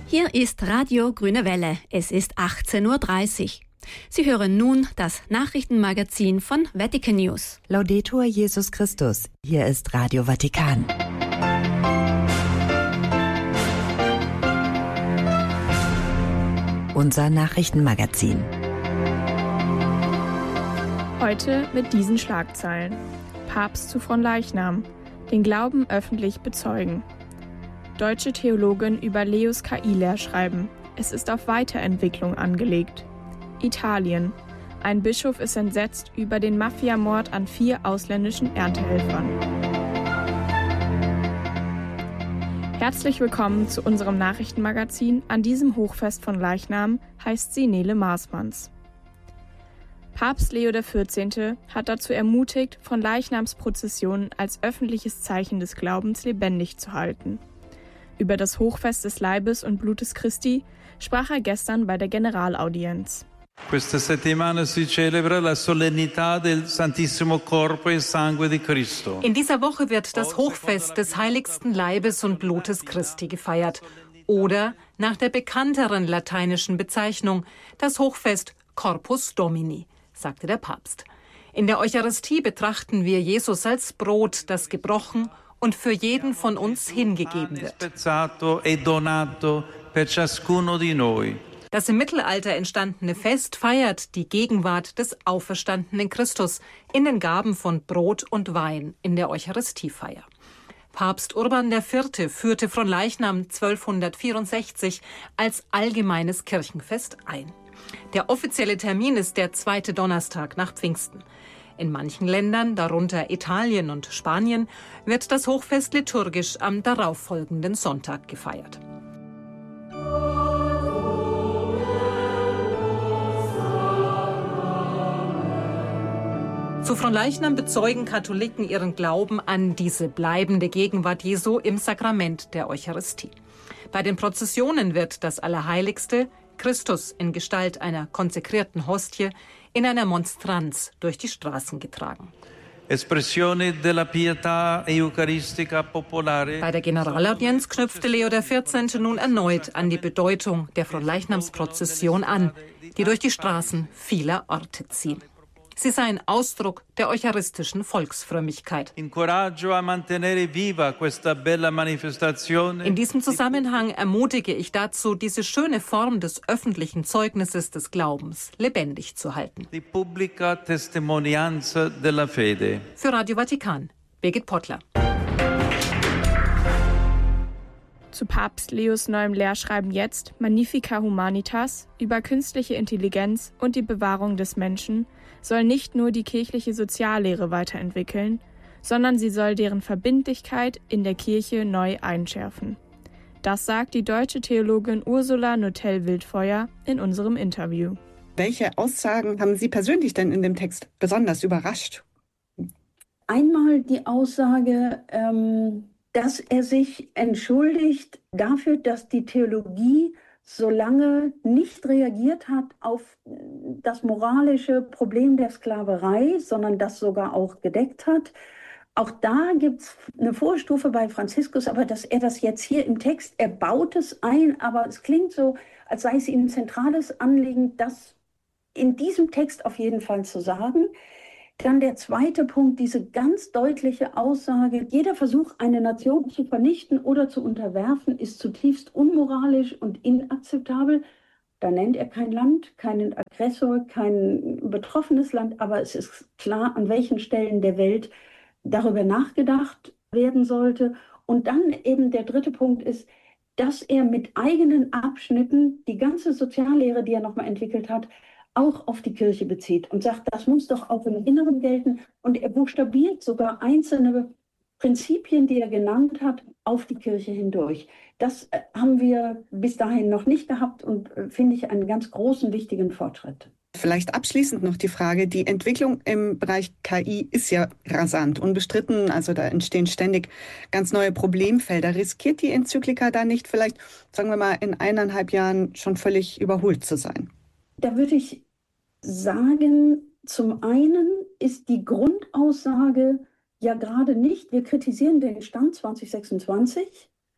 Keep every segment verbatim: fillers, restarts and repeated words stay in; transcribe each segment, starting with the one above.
Hier ist Radio Grüne Welle. Es ist achtzehn Uhr dreißig. Sie hören nun das Nachrichtenmagazin von Vatican News. Laudetur Jesus Christus. Hier ist Radio Vatikan. Unser Nachrichtenmagazin. Heute mit diesen Schlagzeilen. Papst zu Fronleichnam. Den Glauben öffentlich bezeugen. Deutsche Theologin über Leos K I-Lehr schreiben. Es ist auf Weiterentwicklung angelegt. Italien. Ein Bischof ist entsetzt über den Mafiamord an vier ausländischen Erntehelfern. Herzlich willkommen zu unserem Nachrichtenmagazin. An diesem Hochfest von Leichnam heißt sie Nele Maasmanns. Papst Leo der vierzehnte. hat dazu ermutigt, Fronleichnamsprozessionen als öffentliches Zeichen des Glaubens lebendig zu halten. Über das Hochfest des Leibes und Blutes Christi sprach er gestern bei der Generalaudienz. Questa settimana si celebra la solennità del Santissimo Corpo e Sangue di Cristo. In dieser Woche wird das Hochfest des heiligsten Leibes und Blutes Christi gefeiert. Oder nach der bekannteren lateinischen Bezeichnung das Hochfest Corpus Domini, sagte der Papst. In der Eucharistie betrachten wir Jesus als Brot, das gebrochen und für jeden von uns hingegeben wird. Das im Mittelalter entstandene Fest feiert die Gegenwart des auferstandenen Christus in den Gaben von Brot und Wein in der Eucharistiefeier. Papst Urban der Vierte führte Fronleichnam zwölfhundertvierundsechzig als allgemeines Kirchenfest ein. Der offizielle Termin ist der zweite Donnerstag nach Pfingsten. In manchen Ländern, darunter Italien und Spanien, wird das Hochfest liturgisch am darauffolgenden Sonntag gefeiert. Zu Fronleichnam bezeugen Katholiken ihren Glauben an diese bleibende Gegenwart Jesu im Sakrament der Eucharistie. Bei den Prozessionen wird das Allerheiligste, Christus in Gestalt einer konsekrierten Hostie, in einer Monstranz durch die Straßen getragen. Bei der Generalaudienz knüpfte Leo der vierzehnte. nun erneut an die Bedeutung der Fronleichnamsprozession an, die durch die Straßen vieler Orte ziehen. Sie sei ein Ausdruck der eucharistischen Volksfrömmigkeit. In diesem Zusammenhang ermutige ich dazu, diese schöne Form des öffentlichen Zeugnisses des Glaubens lebendig zu halten. Für Radio Vatikan, Birgit Pottler. Zu Papst Leos neuem Lehrschreiben jetzt Magnificat Humanitas über künstliche Intelligenz und die Bewahrung des Menschen soll nicht nur die kirchliche Soziallehre weiterentwickeln, sondern sie soll deren Verbindlichkeit in der Kirche neu einschärfen. Das sagt die deutsche Theologin Ursula Notel-Wildfeuer in unserem Interview. Welche Aussagen haben Sie persönlich denn in dem Text besonders überrascht? Einmal die Aussage, ähm, dass er sich entschuldigt dafür, dass die Theologie so lange nicht reagiert hat auf das moralische Problem der Sklaverei, sondern das sogar auch gedeckt hat. Auch da gibt es eine Vorstufe bei Franziskus, aber dass er das jetzt hier im Text, er baut es ein, aber es klingt so, als sei es ihm ein zentrales Anliegen, das in diesem Text auf jeden Fall zu sagen. Dann der zweite Punkt, diese ganz deutliche Aussage, jeder Versuch, eine Nation zu vernichten oder zu unterwerfen, ist zutiefst unmoralisch und inakzeptabel. Da nennt er kein Land, keinen Aggressor, kein betroffenes Land, aber es ist klar, an welchen Stellen der Welt darüber nachgedacht werden sollte. Und dann eben der dritte Punkt ist, dass er mit eigenen Abschnitten die ganze Soziallehre, die er nochmal entwickelt hat, auch auf die Kirche bezieht und sagt, das muss doch auch im Inneren gelten. Und er buchstabiert sogar einzelne Prinzipien, die er genannt hat, auf die Kirche hindurch. Das haben wir bis dahin noch nicht gehabt und finde ich einen ganz großen, wichtigen Fortschritt. Vielleicht abschließend noch die Frage, die Entwicklung im Bereich K I ist ja rasant, unbestritten, also da entstehen ständig ganz neue Problemfelder. Riskiert die Enzyklika da nicht vielleicht, sagen wir mal, in eineinhalb Jahren schon völlig überholt zu sein? Da würde ich sagen, zum einen ist die Grundaussage ja gerade nicht, wir kritisieren den Stand zwanzig sechsundzwanzig,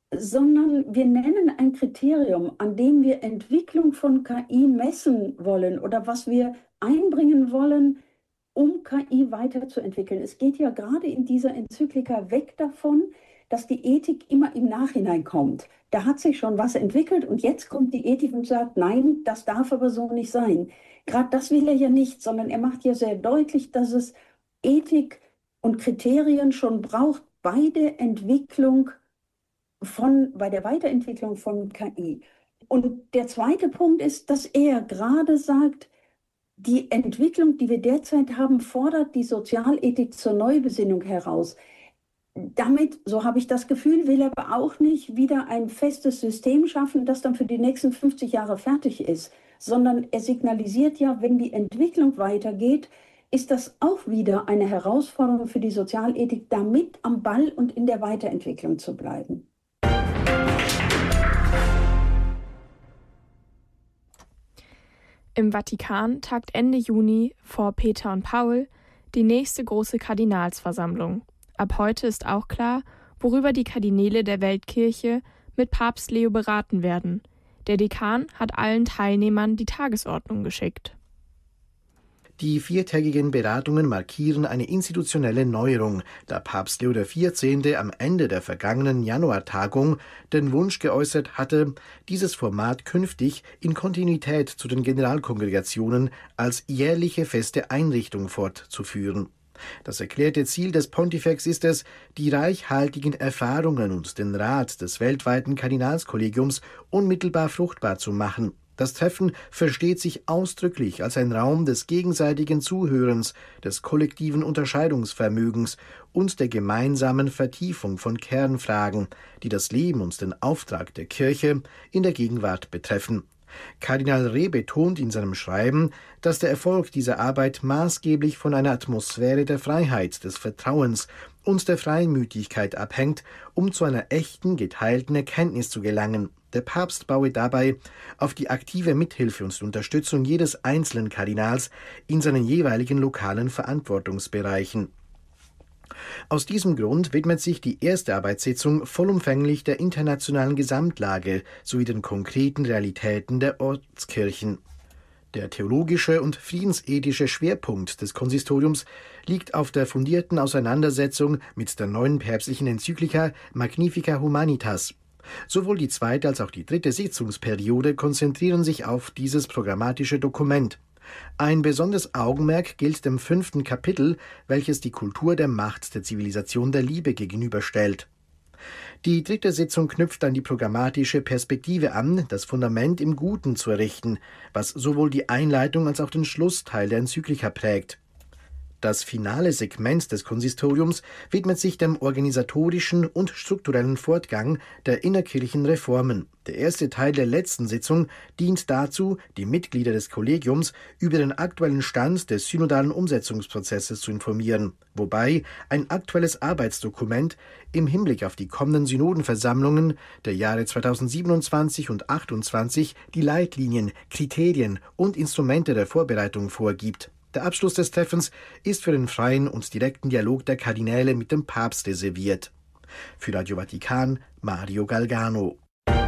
sondern wir nennen ein Kriterium, an dem wir Entwicklung von K I messen wollen oder was wir einbringen wollen, um K I weiterzuentwickeln. Es geht ja gerade in dieser Enzyklika weg davon, dass die Ethik immer im Nachhinein kommt. Da hat sich schon was entwickelt und jetzt kommt die Ethik und sagt, nein, das darf aber so nicht sein. Gerade das will er ja nicht, sondern er macht ja sehr deutlich, dass es Ethik und Kriterien schon braucht bei der Entwicklung von, bei der Weiterentwicklung von K I. Und der zweite Punkt ist, dass er gerade sagt, die Entwicklung, die wir derzeit haben, fordert die Sozialethik zur Neubesinnung heraus. Damit, so habe ich das Gefühl, will er aber auch nicht wieder ein festes System schaffen, das dann für die nächsten fünfzig Jahre fertig ist, sondern er signalisiert ja, wenn die Entwicklung weitergeht, ist das auch wieder eine Herausforderung für die Sozialethik, damit am Ball und in der Weiterentwicklung zu bleiben. Im Vatikan tagt Ende Juni vor Peter und Paul die nächste große Kardinalsversammlung. Ab heute ist auch klar, worüber die Kardinäle der Weltkirche mit Papst Leo beraten werden. Der Dekan hat allen Teilnehmern die Tagesordnung geschickt. Die viertägigen Beratungen markieren eine institutionelle Neuerung, da Papst Leo der Vierzehnte am Ende der vergangenen Januartagung den Wunsch geäußert hatte, dieses Format künftig in Kontinuität zu den Generalkongregationen als jährliche feste Einrichtung fortzuführen. Das erklärte Ziel des Pontifex ist es, die reichhaltigen Erfahrungen und den Rat des weltweiten Kardinalskollegiums unmittelbar fruchtbar zu machen. Das Treffen versteht sich ausdrücklich als ein Raum des gegenseitigen Zuhörens, des kollektiven Unterscheidungsvermögens und der gemeinsamen Vertiefung von Kernfragen, die das Leben und den Auftrag der Kirche in der Gegenwart betreffen. Kardinal Reh betont in seinem Schreiben, dass der Erfolg dieser Arbeit maßgeblich von einer Atmosphäre der Freiheit, des Vertrauens und der Freimütigkeit abhängt, um zu einer echten, geteilten Erkenntnis zu gelangen. Der Papst baue dabei auf die aktive Mithilfe und Unterstützung jedes einzelnen Kardinals in seinen jeweiligen lokalen Verantwortungsbereichen. Aus diesem Grund widmet sich die erste Arbeitssitzung vollumfänglich der internationalen Gesamtlage sowie den konkreten Realitäten der Ortskirchen. Der theologische und friedensethische Schwerpunkt des Konsistoriums liegt auf der fundierten Auseinandersetzung mit der neuen päpstlichen Enzyklika Magnificat Humanitas. Sowohl die zweite als auch die dritte Sitzungsperiode konzentrieren sich auf dieses programmatische Dokument. Ein besonderes Augenmerk gilt dem fünften Kapitel, welches die Kultur der Macht der Zivilisation der Liebe gegenüberstellt. Die dritte Sitzung knüpft an die programmatische Perspektive an, das Fundament im Guten zu errichten, was sowohl die Einleitung als auch den Schlussteil der Enzyklika prägt. Das finale Segment des Konsistoriums widmet sich dem organisatorischen und strukturellen Fortgang der innerkirchlichen Reformen. Der erste Teil der letzten Sitzung dient dazu, die Mitglieder des Kollegiums über den aktuellen Stand des synodalen Umsetzungsprozesses zu informieren, wobei ein aktuelles Arbeitsdokument im Hinblick auf die kommenden Synodenversammlungen der Jahre zweitausendsiebenundzwanzig und achtundzwanzig die Leitlinien, Kriterien und Instrumente der Vorbereitung vorgibt. Der Abschluss des Treffens ist für den freien und direkten Dialog der Kardinäle mit dem Papst reserviert. Für Radio Vatikan, Mario Galgano.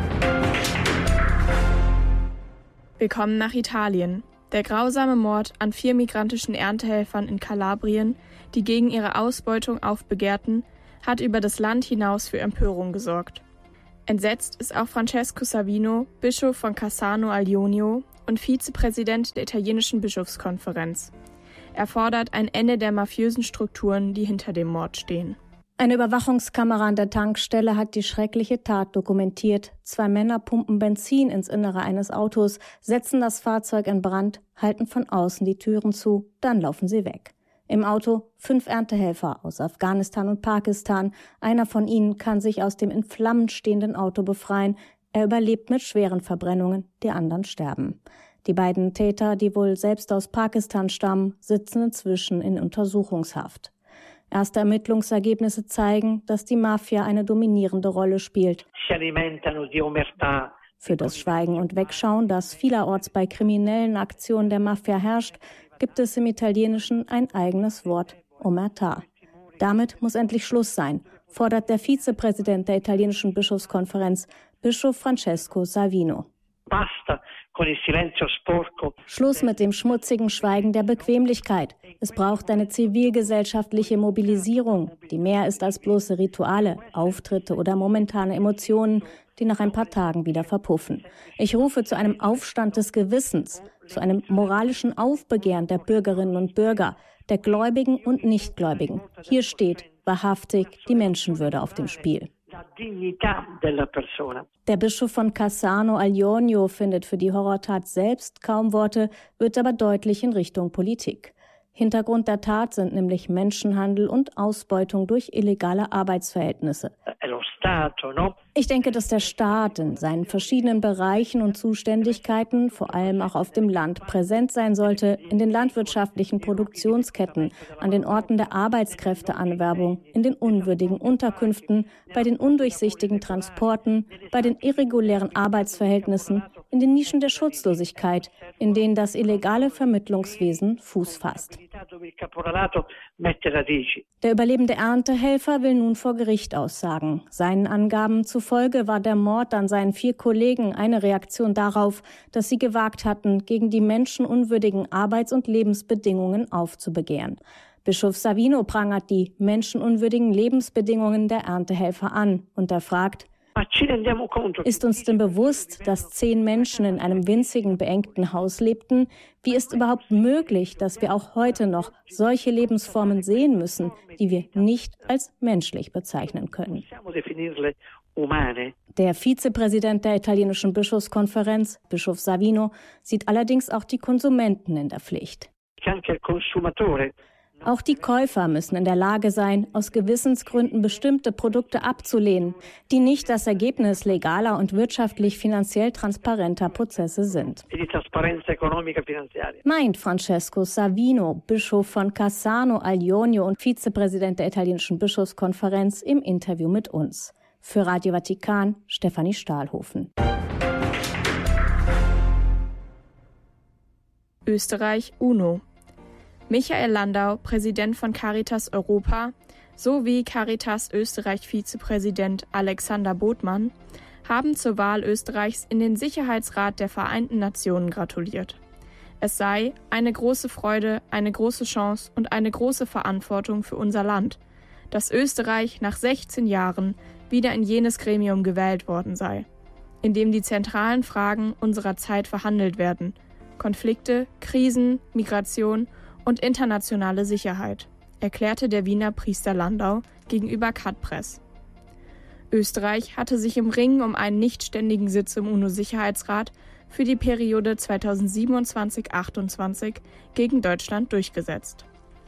Willkommen nach Italien. Der grausame Mord an vier migrantischen Erntehelfern in Kalabrien, die gegen ihre Ausbeutung aufbegehrten, hat über das Land hinaus für Empörung gesorgt. Entsetzt ist auch Francesco Savino, Bischof von Cassano al Ionio und Vizepräsident der italienischen Bischofskonferenz. Er fordert ein Ende der mafiösen Strukturen, die hinter dem Mord stehen. Eine Überwachungskamera an der Tankstelle hat die schreckliche Tat dokumentiert. Zwei Männer pumpen Benzin ins Innere eines Autos, setzen das Fahrzeug in Brand, halten von außen die Türen zu, dann laufen sie weg. Im Auto fünf Erntehelfer aus Afghanistan und Pakistan. Einer von ihnen kann sich aus dem in Flammen stehenden Auto befreien. Er überlebt mit schweren Verbrennungen, die anderen sterben. Die beiden Täter, die wohl selbst aus Pakistan stammen, sitzen inzwischen in Untersuchungshaft. Erste Ermittlungsergebnisse zeigen, dass die Mafia eine dominierende Rolle spielt. Für das Schweigen und Wegschauen, das vielerorts bei kriminellen Aktionen der Mafia herrscht, gibt es im Italienischen ein eigenes Wort, Omertà. Damit muss endlich Schluss sein. fordert der Vizepräsident der italienischen Bischofskonferenz, Bischof Francesco Savino. Basta con il silenzio sporco. Schluss mit dem schmutzigen Schweigen der Bequemlichkeit. Es braucht eine zivilgesellschaftliche Mobilisierung, die mehr ist als bloße Rituale, Auftritte oder momentane Emotionen, die nach ein paar Tagen wieder verpuffen. Ich rufe zu einem Aufstand des Gewissens, zu einem moralischen Aufbegehren der Bürgerinnen und Bürger, der Gläubigen und Nichtgläubigen. Hier steht wahrhaftig die Menschenwürde auf dem Spiel. Der Bischof von Cassano al Ionio findet für die Horrortat selbst kaum Worte, wird aber deutlich in Richtung Politik. Hintergrund der Tat sind nämlich Menschenhandel und Ausbeutung durch illegale Arbeitsverhältnisse. Ich denke, dass der Staat in seinen verschiedenen Bereichen und Zuständigkeiten, vor allem auch auf dem Land, präsent sein sollte, in den landwirtschaftlichen Produktionsketten, an den Orten der Arbeitskräfteanwerbung, in den unwürdigen Unterkünften, bei den undurchsichtigen Transporten, bei den irregulären Arbeitsverhältnissen, in den Nischen der Schutzlosigkeit, in denen das illegale Vermittlungswesen Fuß fasst. Der überlebende Erntehelfer will nun vor Gericht aussagen. Seinen Angaben zufolge war der Mord an seinen vier Kollegen eine Reaktion darauf, dass sie gewagt hatten, gegen die menschenunwürdigen Arbeits- und Lebensbedingungen aufzubegehren. Bischof Savino prangert die menschenunwürdigen Lebensbedingungen der Erntehelfer an und er fragt: Ist uns denn bewusst, dass zehn Menschen in einem winzigen, beengten Haus lebten? Wie ist überhaupt möglich, dass wir auch heute noch solche Lebensformen sehen müssen, die wir nicht als menschlich bezeichnen können? Der Vizepräsident der italienischen Bischofskonferenz, Bischof Savino, sieht allerdings auch die Konsumenten in der Pflicht. Auch die Käufer müssen in der Lage sein, aus Gewissensgründen bestimmte Produkte abzulehnen, die nicht das Ergebnis legaler und wirtschaftlich finanziell transparenter Prozesse sind. Meint Francesco Savino, Bischof von Cassano al Ionio und Vizepräsident der italienischen Bischofskonferenz, im Interview mit uns. Für Radio Vatikan, Stefanie Stahlhofen. Österreich UNO. Michael Landau, Präsident von Caritas Europa, sowie Caritas Österreich-Vizepräsident Alexander Botmann haben zur Wahl Österreichs in den Sicherheitsrat der Vereinten Nationen gratuliert. Es sei eine große Freude, eine große Chance und eine große Verantwortung für unser Land, dass Österreich nach sechzehn Jahren wieder in jenes Gremium gewählt worden sei, in dem die zentralen Fragen unserer Zeit verhandelt werden: Konflikte, Krisen, Migration und internationale Sicherheit, erklärte der Wiener Priester Landau gegenüber K A D Press. Österreich hatte sich im Ringen um einen nichtständigen Sitz im UNO-Sicherheitsrat für die Periode zweitausendsiebenundzwanzig bis achtundzwanzig gegen Deutschland durchgesetzt.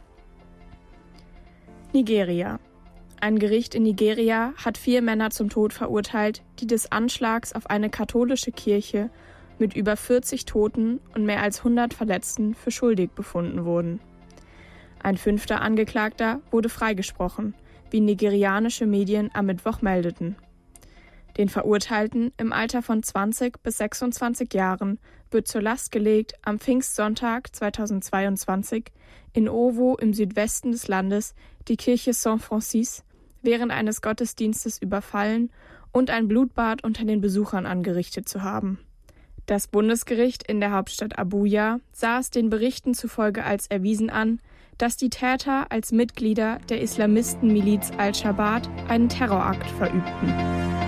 Nigeria. Ein Gericht in Nigeria hat vier Männer zum Tod verurteilt, die des Anschlags auf eine katholische Kirche mit über vierzig Toten und mehr als hundert Verletzten für schuldig befunden wurden. Ein fünfter Angeklagter wurde freigesprochen, wie nigerianische Medien am Mittwoch meldeten. Den Verurteilten im Alter von zwanzig bis sechsundzwanzig Jahren wird zur Last gelegt, am Pfingstsonntag zweitausendzweiundzwanzig in Owo im Südwesten des Landes die Kirche Saint Francis während eines Gottesdienstes überfallen und ein Blutbad unter den Besuchern angerichtet zu haben. Das Bundesgericht in der Hauptstadt Abuja sah es den Berichten zufolge als erwiesen an, dass die Täter als Mitglieder der Islamistenmiliz Al-Shabaab einen Terrorakt verübten.